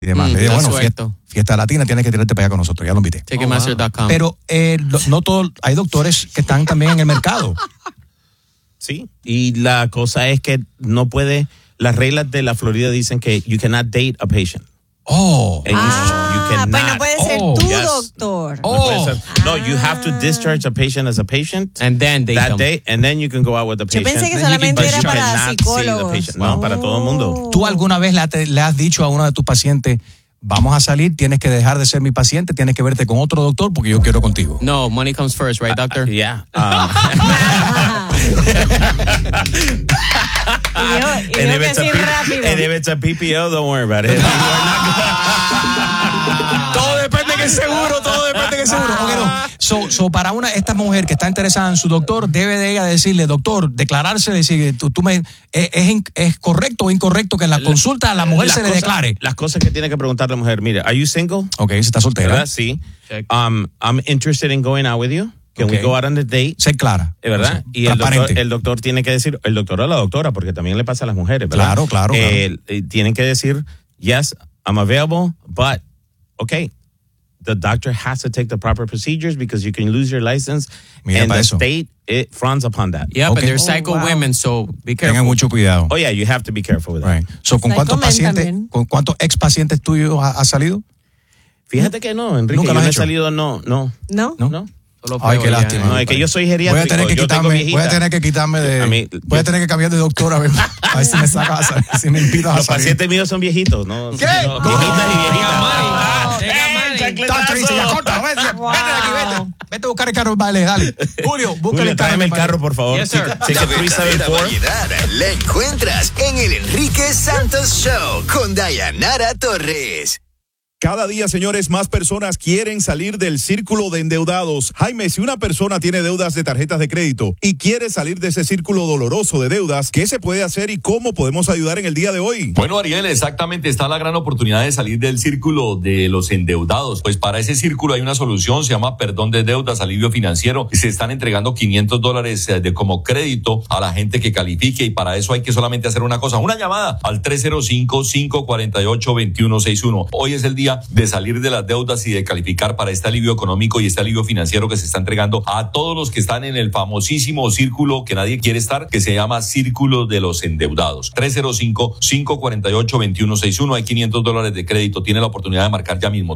y demás. Le digo, bueno, fiesta latina, tienes que tirarte para allá con nosotros, ya lo invité. Ticketmaster.com. Pero no todos, hay doctores que están también en el mercado. Sí, y la cosa es que no puede, las reglas de la Florida dicen que you cannot date a patient. Oh. Pues no puede ser tu doctor. No, you have to discharge a patient as a patient and then date that day, and then you can go out with the patient. Yo pensé que solamente era para psicólogos. No, para todo el mundo. ¿Tú alguna vez le has dicho a uno de tus pacientes, vamos a salir, tienes que dejar de ser mi paciente, tienes que verte con otro doctor porque yo quiero contigo? No, money comes first, right, doctor? Yeah. And if it's a PPO, don't worry about it. Todo depende de qué seguro. So para esta mujer que está interesada en su doctor, debe de ella decirle, doctor, declararse, decir, ¿es correcto o incorrecto que en la consulta a la mujer se le declare? Las cosas que tiene que preguntar la mujer, mire, ¿are you single? Ok, si está soltera. ¿Verdad? Sí. I'm interested in going out with you. Can we go out on the date? Ser clara. ¿Verdad? Y el doctor tiene que decir, el doctor o la doctora, porque también le pasa a las mujeres, ¿verdad? Claro. Tienen que decir, yes, I'm available, but, okay, the doctor has to take the proper procedures because you can lose your license. Mira, and the state, it frowns upon that. Yeah, but they're psycho women, so be careful. Tengan mucho cuidado. Oh, yeah, you have to be careful with that. Right. So, ¿con cuántos ex pacientes tuyos has salido? Fíjate que no, Enrique. ¿Nunca yo lo has he hecho? salido, no. Ay, qué lástima. No, es que yo soy geriátrico. Voy a tener que quitarme voy a tener que cambiar de doctor a ver si me sacas, si me invitas a salir. Los pacientes míos son viejitos, ¿no? ¿Qué? No, viejitas y viejitas. Doctor dice, ya corta, vete de aquí, vete a buscar el carro, dale. Julio, búscale tráeme el carro, por favor. Yes, sir. Ticket 374. La encuentras en el Enrique Santos Show con Dayanara Torres. Cada día, señores, más personas quieren salir del círculo de endeudados. Jaime, si una persona tiene deudas de tarjetas de crédito y quiere salir de ese círculo doloroso de deudas, ¿qué se puede hacer y cómo podemos ayudar en el día de hoy? Bueno, Ariel, exactamente, está la gran oportunidad de salir del círculo de los endeudados. Pues para ese círculo hay una solución, se llama perdón de deudas, alivio financiero. Se están entregando $500 como crédito a la gente que califique, y para eso hay que solamente hacer una cosa, una llamada al 305-548-2161. Hoy es el día de salir de las deudas y de calificar para este alivio económico y este alivio financiero que se está entregando a todos los que están en el famosísimo círculo que nadie quiere estar, que se llama Círculo de los Endeudados. 305-548-2161. Hay $500 de crédito. Tiene la oportunidad de marcar ya mismo.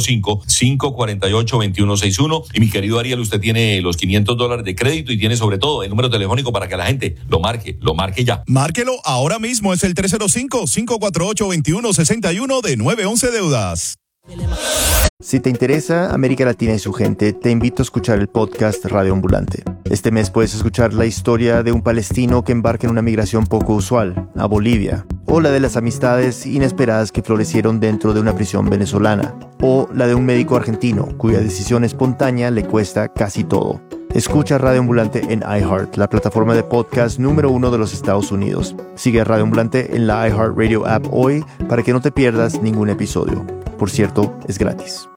305-548-2161. Y mi querido Ariel, usted tiene los $500 de crédito y tiene sobre todo el número telefónico para que la gente lo marque ya. Márquelo ahora mismo. Es el 305-548-2161 de 911 Deudas. Si te interesa América Latina y su gente, te invito a escuchar el podcast Radio Ambulante. Este mes puedes escuchar la historia de un palestino que embarca en una migración poco usual, a Bolivia, o la de las amistades inesperadas que florecieron dentro de una prisión venezolana, o la de un médico argentino cuya decisión espontánea le cuesta casi todo. Escucha Radio Ambulante en iHeart, la plataforma de podcast número 1 de los Estados Unidos. Sigue a Radio Ambulante en la iHeartRadio app hoy para que no te pierdas ningún episodio. Por cierto, es gratis.